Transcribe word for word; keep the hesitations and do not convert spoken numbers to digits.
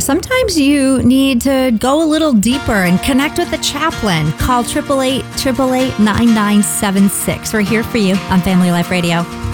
sometimes you need to go a little deeper and connect with the chaplain. Call eight eight eight, eight eight eight, nine nine seven six. We're here for you on Family Life Radio.